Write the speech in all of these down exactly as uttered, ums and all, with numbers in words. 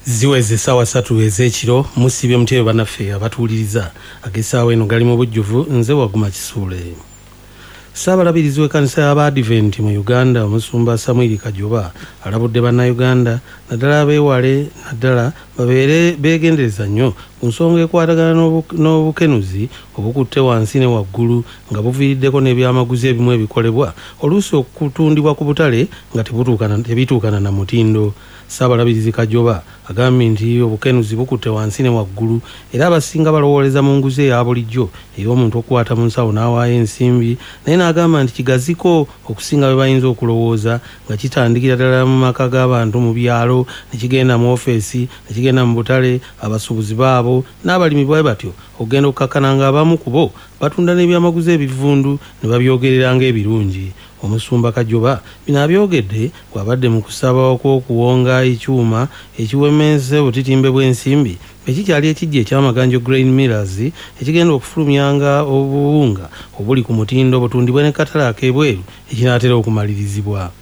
ziweze sawa satu ezekiro musibye mutebe banaffe abatuuliriza agesaawa eno gali mu bujjuvu nze Waguma Kisuule. Ssaabalabirizi w'ekkanisa y'Abadiventi mu Uganda omusumba Samuel Kajoba alabudde bannayuganda naddala abeewale naddala babeere beegendereza nnyo ku nsonga ekwatagana n'obukenuzi obukutte wansi ne waggulu nga buviiriddeko n'ebyamaguzi ebimu ebikolebwa oluusi okutundibwa ku butale nga tebituukana na mutindo. Ssaabalabirizi Kajoba agambye nti obukenuzi bukutte wansi ne waggulu era abasinga balowooleza mu nguzi eya bulijjo ey'omuntu okukwata mu nsawo n'awaayo ensimbi, naye n'agamba nti kigaziko okusinga bwe bayinza okulowooza nga kitandikira ddala mu maka g'abantu mu byalo ne kigenda mu ofeesi ne kigenda mu butale abasuubuzi baabo n'abalimi bwe batyo okugenda okukakkana nga abamu ku bo batunda n'ebyamaguzi ebivundu ne babyogerera ng'ebirungi. Omusumba Kajoba bino abyogedde bw'abadde mu kusaba okw'okuwonga ekyuma ekiwemeeze obutitimbe bw'ensimbi ekikyali ekijja eky'amaganjo Grain Millers ekigenda okufulumyanga obuwunga obuli ku mutindo butundibwe ne katale ak'ebweru ekinaatera okumalirizibwa.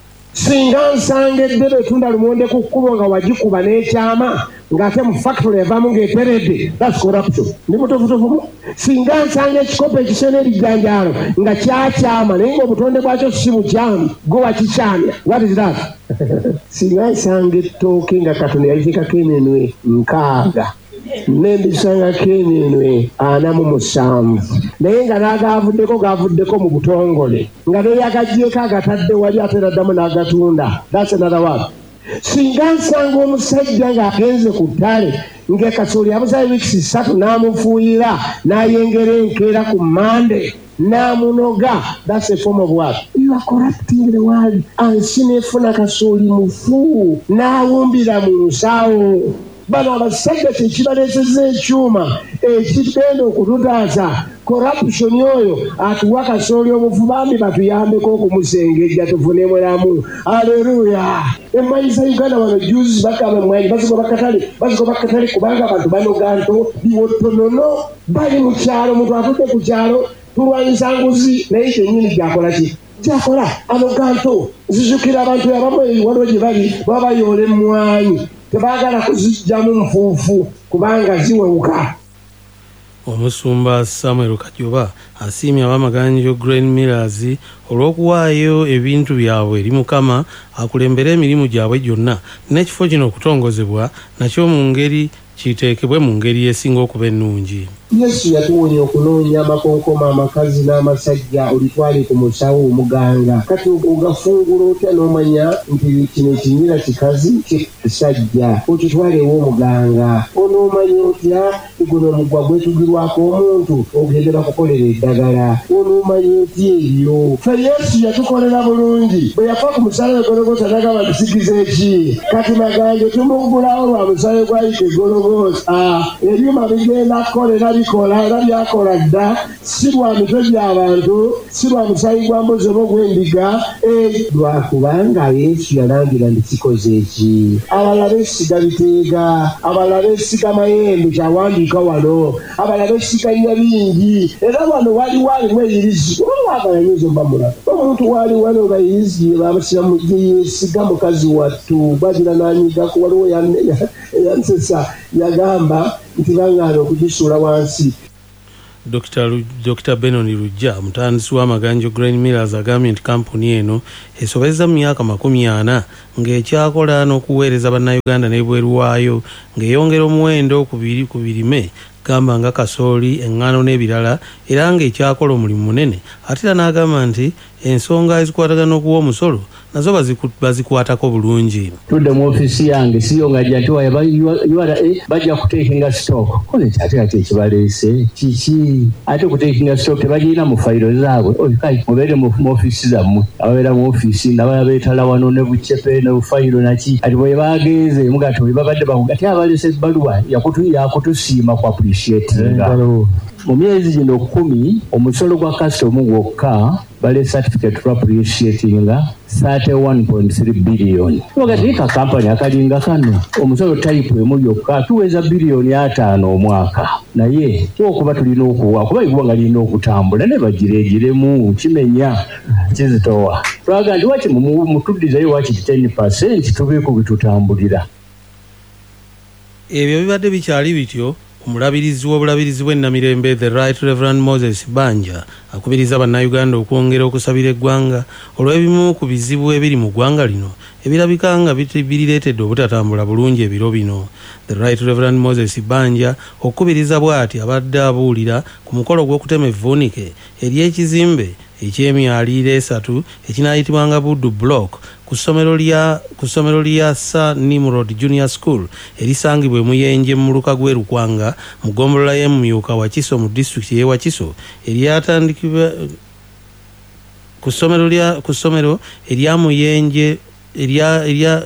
Singa nsanga eddebe tunda lumonde ku kkubo nga wagikuba n'ekyama ng'ate mu factory evaamu ng'eteredde, that's corruption. Ndi mutofutofumu. Singa nsanga ekikopo ekisena ebijanjaalo nga kyakyama naye ng'obutonde bwakyo si bukyami gwe wakikyamya, what is that? Singa nsanga ettooke nga Katonda yalitekako eminwe nkaaga n'embisangako eminwe ana mu musanvu naye nga n'agaavuddeko gaavuddeko mu butongole nga neyagaggyeko agatadde wali ate naddamu n'agatunda, that's another one. Singa nsanga omusajja ng'agenze ku ttale ng'ekasooli abuzayo wiikisi ssatu n'amufuuyira n'ayengera enkeera ku mmande n'amunoga, that's a form of what? You are corrupting the world. Ansi n'efuna kasooli mufu n'awumbira mu nsawo. Bano abasajja kyekibaleeseza ekyuma ekigenda okututaasa corruption oyo atuwa kasooli omufu bambi batuyambeko okumusengejja tufune mulamu. Haleluya. Emwanyi za Uganda wano juzi bakaba emwanyi bazigoba katale bazigoba katale kubanga abantu banoga nto biwotonono bali mu kyalo, omuntu atudde ku kyalo tulwanyisa nguzi naye kyennyini gyakola ki? Gyakola anoga nto zizukira abantu abamu waliwo gye bali baba bayoola emmwanyi tebagala kuzijjamu nfuufu kubanga ziwewuka. Omusumba Samuel Kajoba asiimye ab'amaganjo Grain Millers olw'okuwaayo ebintu byabwe eri Mukama akulembera emirimu gyabwe gyonna n'ekifo kino okutongozebwa nakyo mu ngeri kiteekebwe mu ngeri esinga okuba ennungi. Yesu yatuwonya okunoonya amakonkoma amakazi n'amasajja olitwale ku musawo omuganga. Kati ogafungula otya n'omanya nti kino ekinyira kikazi kisajja okitwalewo omuganga? Onoomanya otya guno omugwa gwetugirwako omuntu ogendera kukolera eddagala? Onoomanya otya ebyo? Ffe Yesu yatukolera bulungi. Bwe yafa ku musalaba Gologota n'agamba tusigize ki? Kati maganjo tumugulawo lwa musalaba gwayita Gologota. Ebyuma bigenda kukolera bikola era byakola dda, si lwa mitwe gy'abantu, si lwa musaayi gwa mbuzi oba gw'endiga, lwakubanga Yesu yalangira nti kikoze eki. Abalala beesiga biteega, abalala beesiga mayembe kyawandiika wano, abalala beesiga nyabingi, era wano waliwo alimu eyirizi. Olwagalayizo mbamula omuntu wali wano bayirizi bamusiramu yeesiga mukazi wattu bagira n'anyigako waliwo yansesa yagamba nti bangaana okugisuula wansi. Doctor Benoni Rujja mutandisi w'amaganjo Grain Millers agambye nti kampuni eno esobezza mu myaka makumi ana ng'ekyakola n'okuweereza bannayuganda n'ebweru waayo ng'eyongera omuwendo ku birime gamba nga kasooli, eŋŋaano n'ebirala era ng'ekyakola omulimu munene. Ate era n'agamba nti ensonga ezikwatagana okuwa omusolo nazo bazikwatako bulungi. Tudde mu ofiisi yange siyo nga jatuwa bajja kuteekinga stock. Kole ate ate ekibaleese kiki? Ate kuteekinga stock tebagirina mu fayiro zaabwe. Okai mubeere mu ofiisi zammwe ababeera mu ofiisi nabaya beetala wano ne bucepe ne bufayiro naki. Ati bwe bagenze mugato bwe babadde bakuga ate abaleese ebbaluwa yakutusiima ku appreciatinga. Mu myezi gino kkumi omusolo gwa kasitomu gwokka bale certificate to appreciating thirty-one point three billion. Wakati ka kampani akalinga kano omusolo type emu yokka tuweza billion ataano omwaka. Naye okuba tulina okuwa kuba igwanga lina okutambula ne bagiregiremu kimenya kizitowa. Twaga ndi wachi mutuddizayo wachi ten percent tubeeko bitutambulira. ebyo bibadde bikyali bityo omulabirizi w'obulabirizi bw'ennamirembe the Right Reverend Moses Banja akubiriza bannayuganda okwongera okusabira eggwanga olw'ebimu ku bizibu ebiri mu ggwanga lino ebirabika nga birireetedde obutatambula bulungi ebiro bino. The Right Reverend Moses Banja okubiriza bw'ati abadde abuulira ku mukolo gw'okutema evvuunike ery'ekizimbe eky'emyaliiro esatu ekinaayitibwanga Buddu Block ku ssomero lya ku ssomero lya Sir Nimrod Junior School erisangibwa e Muyenje mu muluka gw'e Lukwanga mu ggombolola y'e Mumyuka Wakiso mu disitulikiti y'e Wakiso eryatandikibwa ku ssomero lya ku ssomero erya Muyenje erya erya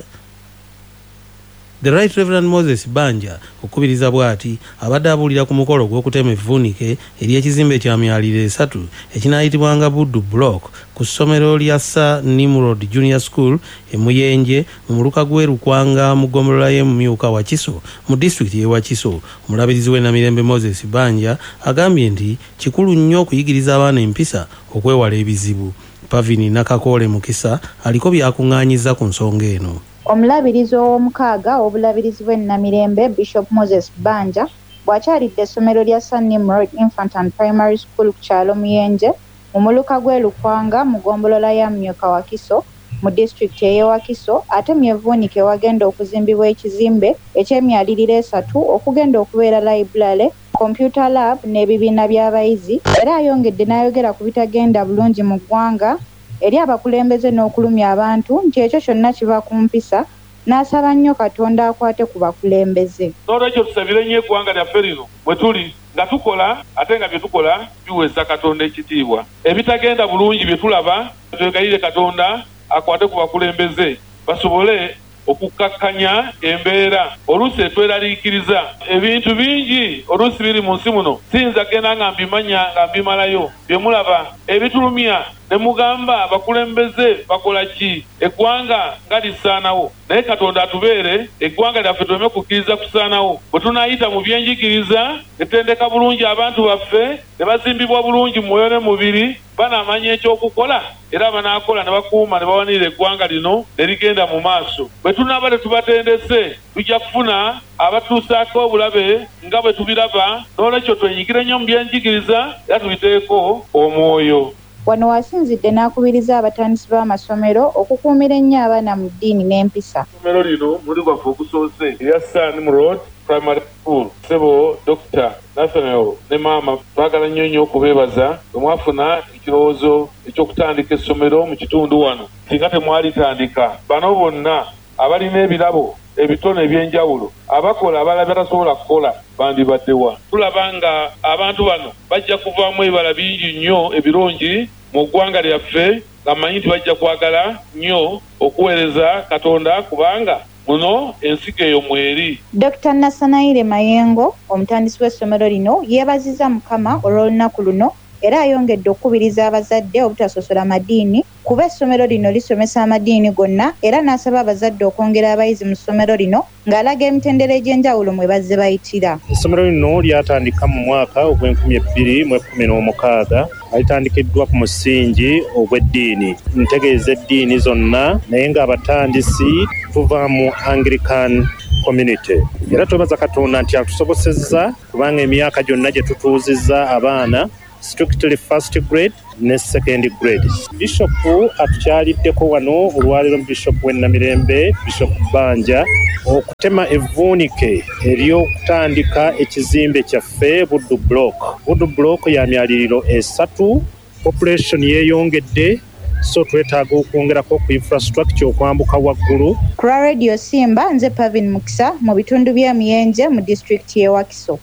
The Right Reverend Moses Banja okubiriza bw'ati abadde abuulira ku mukolo gw'okutema evvuunike ery'ekizimbe kya myaliiro esatu ekinaayitibwanga Buddu Block ku ssomero lya Sir Nimrod Junior School e Muyenje mu muluka gw'e Lukwanga mu ggombolola y'e Mumyuka Wakiso mu disitulikiti y'e Wakiso. Omulabirizi w'ennamirembe Moses Banja agambye nti kikulu nnyo okuyigiriza abaana empisa okwewala ebizibu. Pavini Nakakole Mukisa aliko byakuŋŋaanyiza ku nsonga eno. Omulabirizi ow'omukaaga w'obulabirizi bw'ennamirembe Bishop Moses Banja bw'akyalidde essomero lya Sir Nimrod Infant and Primary School ku kyalo Muyenje mu muluka gw'e Lukwanga mu ggombolola ya Mumyuka Wakiso mu disitulikiti ey'e Wakiso atemye evvuunike wagenda okuzimbibwa ekizimbe eky'emyaliriro esatu okugenda okubeera library, computer lab n'ebibiina by'abayizi, era ayongedde n'ayogera ku bitagenda bulungi mu ggwanga eri abakulembeze n'okulumya abantu nti ekyo kyonna kiva ku mpisa, n'asaba nnyo Katonda akwate ku bakulembeze. N'olwekyo tusabire nnyo eggwanga lyaffe lino bwe tuli nga tukola ate nga bye tukola biweesa Katonda ekitiibwa. Ebitagenda bulungi bye tulaba twegayire Katonda akwate ku bakulembeze basobole okukkakkanya embeera. Oluusi etweraliikiriza ebintu bingi oluusi biri mu nsi muno siyinza genda nga mbimanya nga mbimalayo bye mulaba ebitulumya ne mugamba abakulembeze bakola ki eggwanga nga lisaanawo, naye Katonda atubeere eggwanga lyaffe tuleme kukkiriza kusaanawo. Bwe tunaayita mu byenjigiriza etendeka bulungi abantu baffe ne bazimbibwa bulungi mu mwoyo ne mubiri banaamanya ekyokukola era banaakola ne bakuuma ne bawanirira eggwanga lino ne ligenda mu maaso. Bwe tunaaba tetubatendese tujja kufuna abatuusaako obulabe nga bwe tubiraba. N'olwekyo twenyigire nnyo mu byenjigiriza era tubiteeko omwoyo. Wano wasinzidde n'akubiriza abatandisi b'amasomero okukuumira ennyo abaana mu ddiini n'empisa. Essomero lino muli gwaffe ogusoose erya Sir Nimrod Primary School, Sebo Doctor Nathaniel ne maama baagala nnyo nnyo okubeebaza bwe mwafuna ekirowoozo eky'okutandika essomero mu kitundu wano. Singa temwalitandika bano bonna abalina ebirabo ebitono eby'enjawulo abakola abalala batasobola kukola bandibaddewa. Tulaba nga abantu bano bajja kuvaamu ebibala bingi nnyo ebirungi mu ggwanga lyaffe nga mmanyi nti bajja kwagala nnyo okuweereza Katonda kubanga muno ensigo eyo mweri. Doctor Nasanaire Mayengo omutandisi w'essomero lino yeebazizza Mukama olw'olunaku luno era ayongedde okukubiriza abazadde obutasosola madiini kuba essomero lino lisomesa amadiini gonna, era n'asaba abazadde okwongera abayizi mu ssomero lino ng'alaga emitendera egy'enjawulo mwe bazze bayitira. Essomero lino lyatandika mu mwaka ogw'enkumi ebbiri mu ekkumi n'omukaaga litandikiddwa ku musingi ogw'eddiini, ntegeeza eddiini zonna, naye ng'abatandisi tuva mu Anglican community. Era twebaza Katonda nti atusobosezza kubanga emyaka gyonna gye tutuuzizza abaana strictly first grade ne second grade. Bishop atukyaliddeko wano olwaliro Bishop w'ennamirembe Bishop Banja okutema evvuunike ery'okutandika ekizimbe kyaffe Buddu Block. Buddu Block ya myaliriro esatu, population yeeyongedde, so twetaaga okwongerako ku infrastructure okwambuka waggulu. Ku Radio Simba nze Pavin Mukisa mu bitundu bya Muyenje mu disitulikiti y'e Wakiso.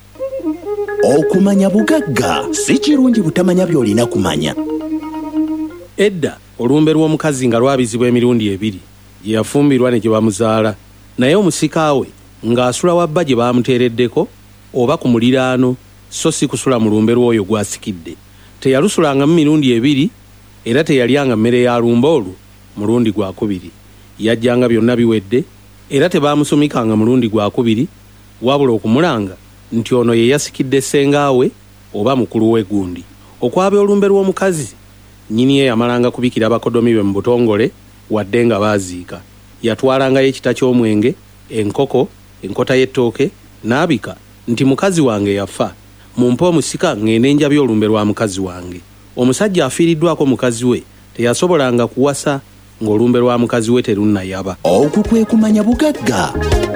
Okumanya bugagga si kirungi butamanya by'olina kumanya. Edda olumbe lw'omukazi nga lwabizibwa emirundi ebiri gye yafumbirwa ne gye bamuzaala, naye omusika we ng'asula wabba gye baamuteereddeko oba ku muliraano so si kusula mu lumbe lw'oyo gwasikidde. Teyalusulangamu mirundi ebiri era teyalyanga mmere ya lumbe olwo mulundi gwakubiri. Yajjanga byonna biwedde era tebaamusumikanga mulundi gwakubiri wabula okumulanga nti ono ye yasikidde ssengaawe oba mukulu we gundi. Okwaba olumbe lw'omukazi nnyini ye yamalanga kubikira abakodomi be mu butongole wadde nga baaziika. Yatwalangayo ekita ky'omwenge, enkoko, enkota y'ettooke n'abika nti mukazi wange yafa mumpe omusika ngende njabye olumbe lwa mukazi wange. Omusajja afiiriddwako mukazi we teyasobolanga kuwasa ng'olumbe lwa mukazi we terunnayaba. Okwo kwe kumanya bugagga.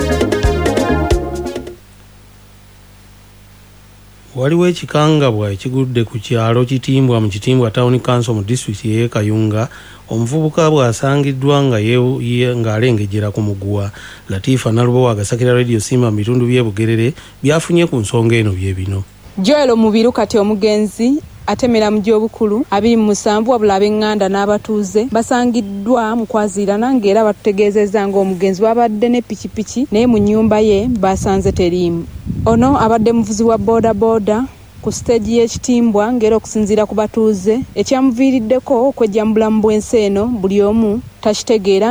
Waliwo ekikangabwa ekigudde ku kyalo Kitimbwa mu Kitimbwa Town Council mu district y'e Kayunga. Omuvubuka bw'asangiddwa nga ng'alengejjera ku muguwa. Latifa Nalubowa agasakira Radio Simba mu bitundu by'e Bugerere byafunye ku nsonga eno bye bino. Joel Mubiru kati omugenzi atemera mu gy'obukulu abiri mu musanvu wabula ab'eŋŋanda n'abatuuze basangiddwa mu kwaziirana ng'era batutegeezezza ng'omugenzi wabadde ne pikipiki naye mu nnyumba ye basanze teriimu. Ono abadde muvuzi wa booda booda ku siteegi y'Ekitimbwa ng'era okusinziira ku batuuze ekyamuviiriddeko okwejjambula mu bwensi eno buli omu takitegeera.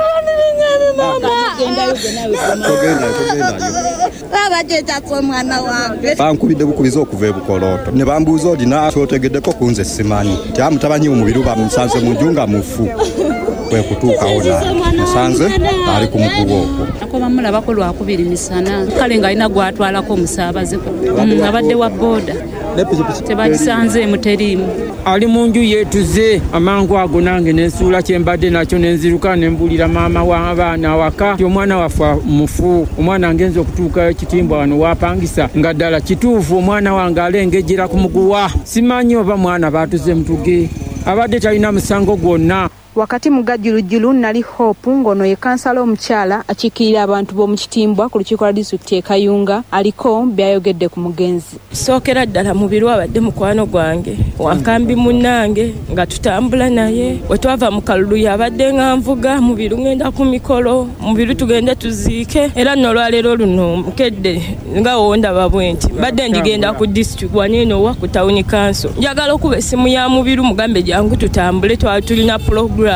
Bankubidde bukubiza okuva ebukoloto ne bambuuza olina kyotegeddeko kunze simanyi tya mutabanyi Mubiru bamusanze mu nju nga mufu kwe kutuukawo nasanze ali ku mukubo okwo ako bamulabako lwakubiri misana kale ng'alina gwatwalako omusaabaze abadde wa booda tebagisanze muteriimu ali mu nju yeetuze amangu ago nange nensuula kyembadde nakyo nenziruka nembulira maama w'abaana waka ti omwana waffe mufu omwana ngenza okutuuka Ekitimbwa wano wapangisa nga ddala kituufu omwana wange alengejjera ku muguwa simanyi oba mwana baatuze mutuge abadde talina musango gwonna. Wakati mu gajjulujjulu nali Hope ng'ono ye kansala omukyala akiikirira abantu b'omu Kitimbwa ku lukiiko lwa disitulikiti e Kayunga aliko byayogedde ku mugenzi. Sookera ddala Mubiru abadde mukwano gwange wankambi munnange nga tutambula naye we twava mu kalulu yabadde nga nvuga Mubiru ngenda ku mikolo Mubiru tugende tuziike era n'olwaleero luno mukedde nga wondaba bwe nti badde ndigenda ku disitulikiti waneeno wa ku town council njagala okuba essimu ya Mubiru mugambe jangu tutambule twali tulina program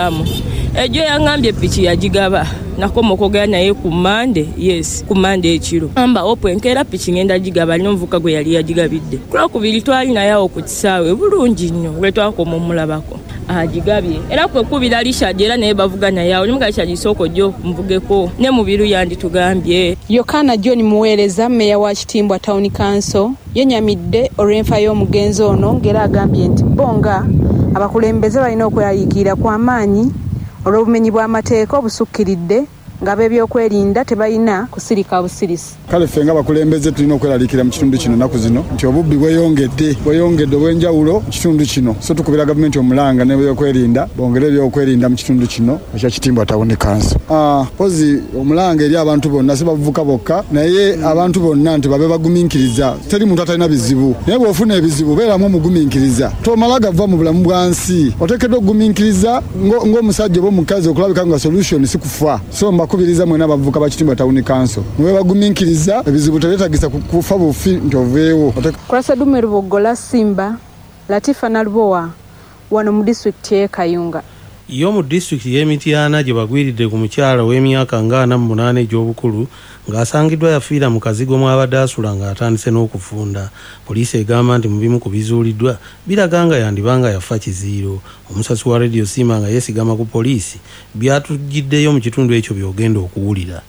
ejo yangambye piki yagigaba nakomokogera naye ku Mande yes ku Mande ekiro amba opwenkera piki ngenda gigaba n'omuvuka gwe yali yagigabidde kulwakubiri twali naye awo ku kisaawe bulungi nnyo gwe twakoma omulabako agigabye era kwe kubira Richard era naye bavuga naye awo nimuga Richard isoko jjo mvugeko ne Mubiru yandi tugambye. Yokana John Muweereza meya wa Kitimbwa Town Council yenyamidde olw'enfa y'omugenzi ono ng'era agambye nti bonga abakulembeze balina okwerayiikira kw'amaanyi olw'obumenyi bw'amateeka obusukkiridde nga b'ebyokwerinda tebalina kusirika busirisi. Kale ffe nga bakulembeze tulina okweraliikira mu kitundu kino nnaku zino nti obubbi bweyongedde bweyongedde obw'enjawulo mu kitundu kino so tukubira gavumenti omulanga n'ebyokwerinda bongere ebyokwerinda mu kitundu kino ekya Kitimbwa Town Council. Ah, pozi omulanga eri abantu bonna si bavubuka bokka naye abantu bonna nti babe bagumiikiriza teri muntu atalina bizibu naye bw'ofuna ebizibu beeramu omugumiikiriza tomala gava mu bulamu bwansi oteekeddwa okugumiikiriza ng'omusajja oba omukazi okulabika nga solution si kufa so kubiriza mwena abavuka ba Kitimbwa Town Council mwe bagumiikiriza ebizibu tebyetagisa kufa bufi nti oveewo. Kurasa Dume Rubogola Simba Latifa Nalubowa wano mu district y'e Kayunga. Yo mu district y'e Mityana gye bagwiridde ku mukyala w'emyaka nga ana mu munaana egy'obukulu ng'asangiddwa yafiira mu kazigo mw'abadde asula ng'atandise n'okufunda. Poliisi egamba nti mu bimu ku bizuuliddwa biraga nga yandibanga yafa kiziiro. Omusasi wa Radio Simba nga yeesigama ku poliisi byatujjiddeyo mu kitundu ekyo by'ogenda okuwulira.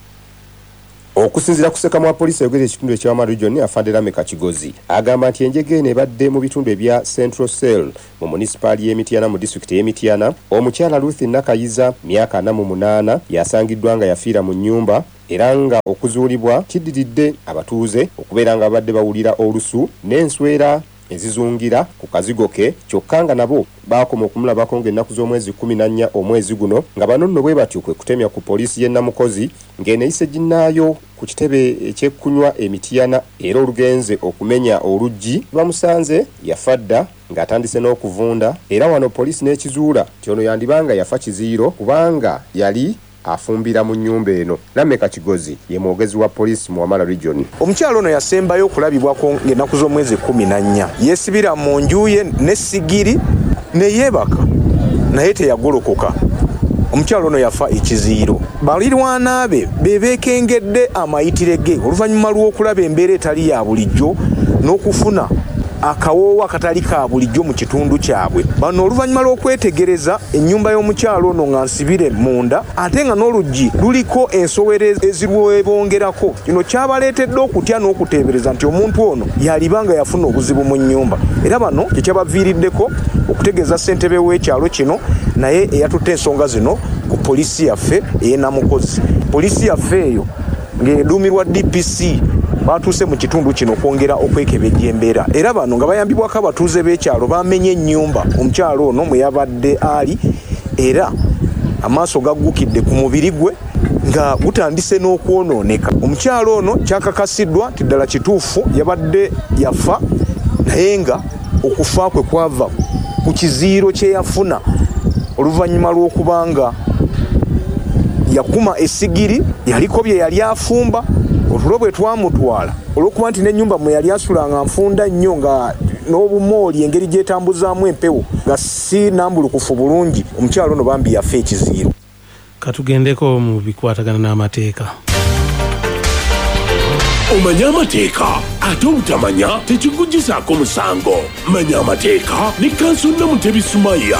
Okusinziira ku ssekamu wa poliisi ayogera ekitundu eky'Wama Region afandera Meka Kigozi agamba nti enjege eno ebadde mu bitundu ebya Central Cell mu munisipaali y'e Mityana mu disitulikiti y'e Mityana. Omukyala Ruth Nakayiza myaka ana mu munaana yasangiddwa nga yafiira mu nnyumba era nga okuzuulibwa kiddiridde abatuuze okubeera nga babadde bawulira olusu n'enswera ezizungira ku kazigo ke kyokka nga nabo baakoma okumulabako ng'ennaku z'omwezi kumi na nnya omwezi guno nga bano nno bwe batyo kwe kutemya ku poliisi y'e Namukozi ng'eneeyise ginnaayo ku kitebe ekyekkunywa e Mityana era olugenze okumenya oluggi bamusanze yafa dda ng'atandise n'okuvunda era wano poliisi n'ekizuula nti ono yandibanga yafa kiziiro kubanga yali afumbira mu nnyumba eno. Lameka Kigozi ye mwogezi wa poliisi mu Wamala Region. Omukyalo ono yasembayo okulabibwako ng'ennaku z'omwezi kumi na nnya yeesibira mu nju ye n'essigiri ne yeebaka naye teyagolokoka. Omukyalo ono yafa ekiziiro. Balirwana be be beekengedde amayitire ge oluvannyuma lw'okulaba embeera etali ya bulijjo n'okufuna akawoowo akatali ka bulijjo mu kitundu kyabwe. Bano oluvannyuma lw'okwetegereza ennyumba y'omukyalo ono nga nsibire munda ate nga n'oluggi luliko ensowere ezirwebongerako. Kino kyabaleetedde okutya n'okuteebereza nti omuntu ono yaliba nga yafuna obuzibu mu nnyumba. Era bano kyekibaviiriddeko okutegeeza ssentebe w'ekyalo kino naye eyatutte ensonga zino ku poliisi yaffe ey'e Namukozi. Poliisi yaffe eyo ng'eduumirwa D P C batuuse mu kitundu kino okwongera okwekebejja embeera. Era bano nga bayambibwako abatuuze b'ekyalo bamenye ennyumba omukyalo ono mwe yabadde ali, era amaaso gaggukidde ku mubiri gwe nga gutandise n'okwonooneka. Omukyalo ono kyakakasiddwa nti ddala kituufu yabadde yafa, naye nga okufa kwe kwava ku kiziiro kye yafuna oluvannyuma lw'okubanga yakuma essigiri, yaliko bye yali afumba. Otulo bwe twamutwala olw'okuba nti n'ennyumba mwe yali asulanga nfunda nnyo nga n'obumooli engeri gyetambuzaamu empewo nga si nambulukufu bulungi, omukyalo ono bambi yafa ekiziiro. Katugendeko mu bikwatagana n'amateeka. Omanya amateeka ate obutamanya tekikugisaako musango. Manya amateeka ne Kansol Namutebi Sumaya.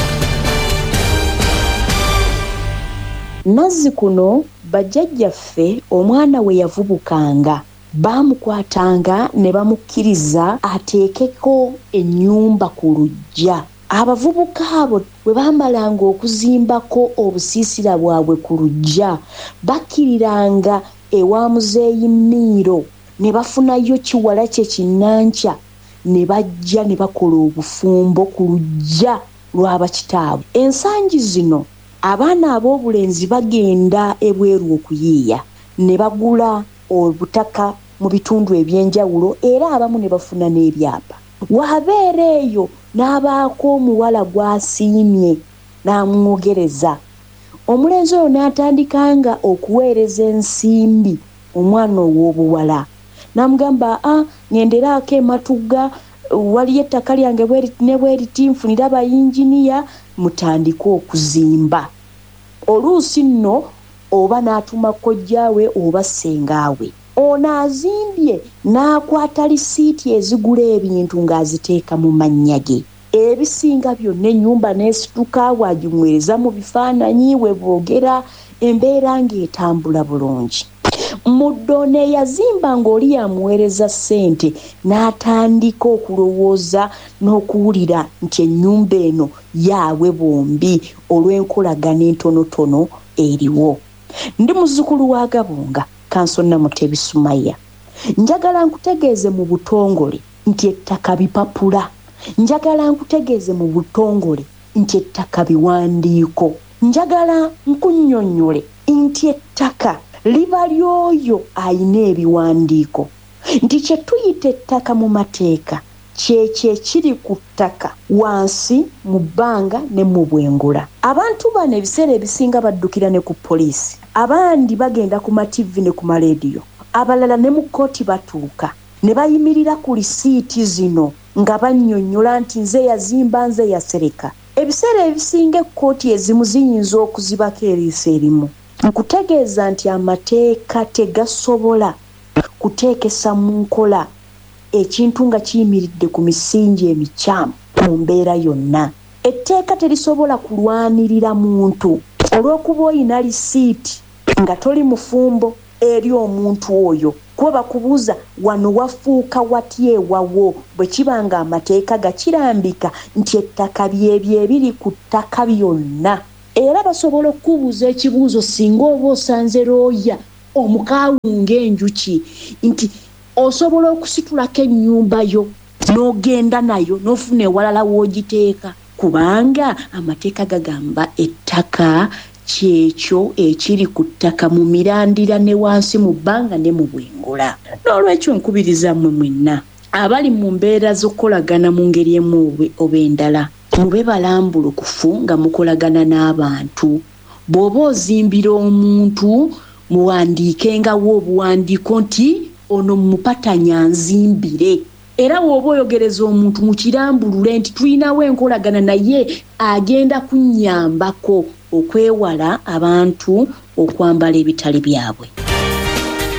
Nazzi kuno bajjajjaffe omwana we yavubukanga baamukwatanga ne bamukkiriza ateekeko ennyumba ku luggya. Abavubuka abo bwe baamalanga okuzimbako obusiisira bwabwe ku luggya bakkiriranga ewa muzeeyi Miiro ne bafunayo kiwala kye kinnanca ne bajja ne bakola obufumbo ku luggya lw'abakitaabwe. Ensangi zino abaana ab'obulenzi bagenda ebweru okuyiiya ne bagula obutaka mu bitundu ebyenjawulo era abamu ne bafuna n'ebyapa. Wabeera eyo n'abaako omuwala gw'asiimye n'amwogereza. Omulenzi oyo n'atandikanga okuweereza ensimbi omwana ow'obuwala. N'amugamba, ah, ngenderaako ematugga, waliyo ettaka lyange ne bweriti nfunira abayinginiya mutandika okuzimba. Oluusi nno oba n'atuma kojjaawe oba ssengaawe. Ono azimbye n'akwata lisiiti ezigula ebintu ng'aziteeka mu mannya ge. Ebisinga byonna ennyumba n'esituka bw'agimuweereza mu bifaananyi we boogera embeera ng'etambula bulungi. Muddone yazimba ng'oli yamuweereza ssente n'atandika okulowooza n'okuwulira nti ennyumba eno yaabwe bombi olw'enkolagana entonotono eriwo. Ndi muzzukulu wa Gabunga, Kansol Namutebi Sumaya. Njagala nkutegeeze mu butongole nti ettaka bipapula. Njagala nkutegeeze mu butongole nti ettaka biwandiiko. Njagala nkunnyonnyole nti ettaka liba lyoyo ayina ebiwandiiko. Nti kye tuyita ettaka mu mateeka kyekyo ekiri ku ttaka wansi mu bbanga ne mu bwengula. Abantu bano ebiseera ebisinga baddukira ne ku poliisi, abandi bagenda ku mativi ne ku maleediyo, abalala ne mu kkooti batuuka ne bayimirira ku lisiiti zino nga bannyonnyola nti nze yazimba, nze yasereka. Ebiseera ebisinga ekkooti ezimu ziyinza okuzibako eriiso erimu. Nkutegeeza nti amateeka tegasobola kuteekesa mu nkola ekintu nga kiyimiridde ku misingi emikyamu mu mbeera yonna. Etteeka terisobola kulwanirira muntu olw'okuba oyina lisiiti nga toli mufumbo eri omuntu oyo. Kuba bakubuuza wano wafuuka watya ewawo bwe kiba nga amateeka gakirambika nti ettaka byebyo ebiri ku ttaka byonna. Era basobola okubuuza ekibuuzo singa oba osanze looya omukawunga enjuki nti osobola okusitulako ennyumba yo n'ogenda nayo n'ofuna ewalala w'ogiteeka, kubanga amateeka gagamba ettaka kyekyo ekiri ku ttaka mu mirandira ne wansi mu bbanga ne mu bwengula. N'olwekyo nkubiriza mmwe mwenna abali mu mbeera z'okukolagana mu ngeri emu oba endala, mube balambulukufu nga mukolagana n'abantu. Bw'oba ozimbira omuntu muwandiikengawo obuwandiiko nti ono mupatanya nzimbire. Era bw'oba oyogereza omuntu mukirambulule nti tulinawo enkolagana naye agenda kunnyambako okwewala abantu okwambala ebitali byabwe.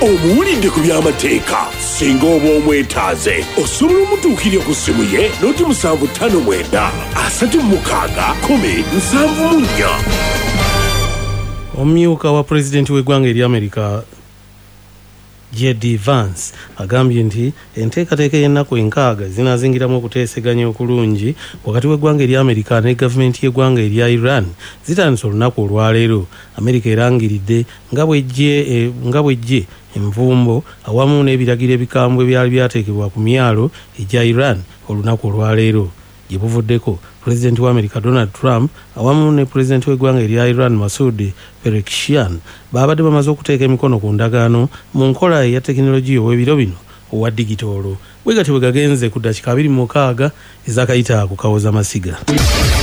omuwulidde ku by'amateeka singa oba omwetaaze osobola omutuukirya ku ssimu ye noti musanvu ttaano mwenda asatu mu mukaaga kumi nsanvu mu nnya. omumyuka wa pulezidenti w'eggwanga ery'amerika J D Vance agambye nti enteekateeka y'ennaku enkaaga zinaazingiramu okuteeseganya okulungi wakati w'eggwanga ery'Amerika ne gavumenti y'eggwanga erya Iran zitandise olunaku olwaleero. Amerika erangiridde nga bw'ejje envumbo awamu n'ebiragiro ebikambwe byali byateekebwa ku myalo egya Iran olunaku olwaleero. Gye buvuddeko pulezidenti wa Amerika Donald Trump awamu ne pulezidenti w'eggwanga erya Iran Masoud Pezeshkian baabadde bamaze okuteeka emikono ku ndagaano mu nkola eya tekinologiya ow'ebiro bino owa digitoolo. Bwe gatyo bwe gagenze ku ddakiika abiri mu mukaaga ez'akayita ku kawoza masiga.